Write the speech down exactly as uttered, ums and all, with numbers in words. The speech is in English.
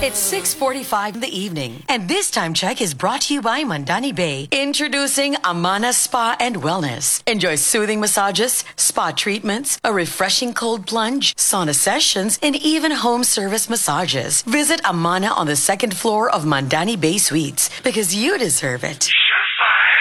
It's six forty-five in the evening, and this time check is brought to you by Mandani Bay. Introducing Amana Spa and Wellness. Enjoy soothing massages, spa treatments, a refreshing cold plunge, sauna sessions, and even home service massages. Visit Amana on the second floor of Mandani Bay Suites because you deserve it.